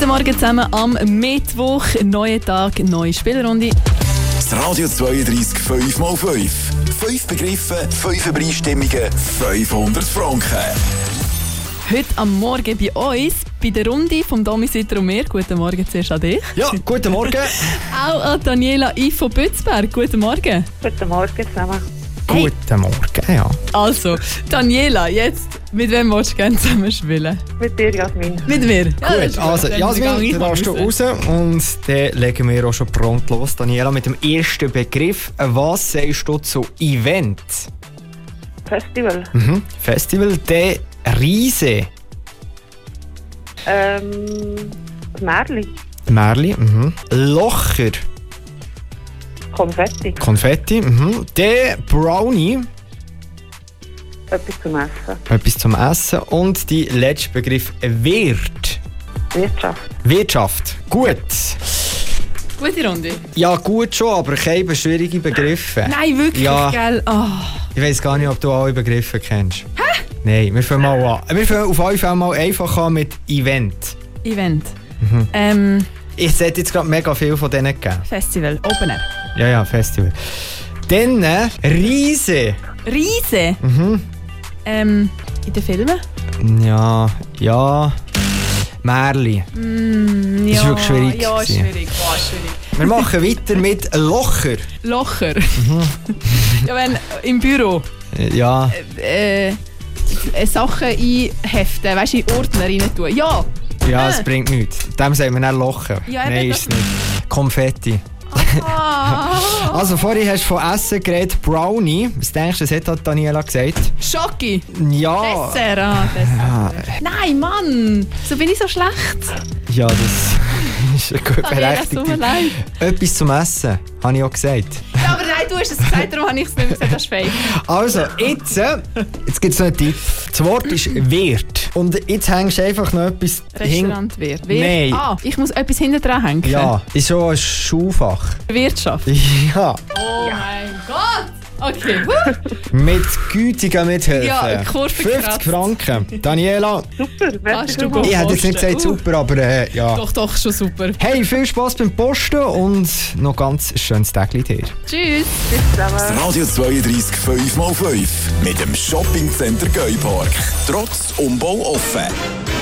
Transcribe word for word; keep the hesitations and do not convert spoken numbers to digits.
Guten Morgen zusammen am Mittwoch. Neuer Tag, neue Spielrunde. Das Radio zweiunddreißig fünf mal fünf. Fünf Begriffe, fünf Übereinstimmungen, fünfhundert Franken. Heute am Morgen bei uns, bei der Runde vom Domi Sitter und mir. Guten Morgen zuerst an dich. Ja, guten Morgen. Auch an Daniela I von Bützberg. Guten Morgen. Guten Morgen zusammen. Hey. Guten Morgen, ja. Also, Daniela, jetzt, mit wem willst du gerne zusammen spielen? Mit dir, Jasmin. Mit mir? Gut, also Jasmin, dann darfst du raus und dann legen wir auch schon prompt los. Daniela, mit dem ersten Begriff. Was sagst du zu Event? Festival. Mhm. Festival, der Riese. Ähm, Märli. Märli, mhm. Locher. Konfetti. Konfetti, mhm. Der Brownie. Etwas zum Essen. Etwas zum Essen. Und die letzte Begriff Wirt. Wirtschaft. Wirtschaft. Gut. Gute Runde. Ja, gut schon, aber keine schwierige Begriffe. Nein, wirklich, Ja. gell? Oh. Ich weiss gar nicht, ob du alle Begriffe kennst. Hä? Nein, wir fangen mal an. Wir fangen auf jeden Fall mal einfach an mit Event. Event. Mhm. Ähm, Ich sollte jetzt gerade mega viel von denen geben. Festival, Open Air. Ja, ja, Festival. Dann äh, Riese. Riese. Mhm. Ähm, in den Filmen? Ja, ja. Märli. Mm, Das ja, war wirklich schwierig Ja, gewesen. schwierig. Wow, schwierig. Wir machen weiter mit Locher. Locher. Ja, wenn im Büro Äh, Ja, äh, äh, Sachen einheften, weißt du, in Ordner rein tun. Ja! ja, es Ah. bringt nichts. Dem sagen wir dann Locher. Ja, eben, Nein, das ist es nicht. Konfetti. Ah. Also, vorhin hast du von Essen geredet, Brownie. Was denkst du, das hat halt Daniela gesagt? Schoki! Ja. Dessert! Ah, Dessert. Nein, Mann! So bin ich so schlecht. Ja, das ist eine gut Daniela, es tut mir berechtigt. leid. Etwas zum Essen, habe ich auch gesagt. Ja, aber nein, du hast es gesagt, darum habe ich es nicht mehr gesagt, das ist fake. Also, jetzt, äh, jetzt gibt es noch einen Tipp. Das Wort ist Wirt. Und jetzt hängst du einfach noch etwas hin. Restaurantwirt. Wirt. Nein. Ah, ich muss etwas hinten dran hängen. Ja, ist schon ein Schulfach. Wirtschaft. Ja, Oh mein Gott! Okay. mit gütiger Mithilfe. Ja, Kurve fünfzig gekratzt. Franken. Daniela, Super, Kannst merci du vielmals. ich hätte jetzt nicht gesagt Posten. super, aber äh, ja. Doch, doch, schon super. Hey, viel Spass beim Posten und noch ganz schönes Tag dir. Tschüss! Bis zusammen. Das Radio zweiunddreißig fünf mal fünf mit dem Shoppingcenter Geupark. Trotz Umbau offen.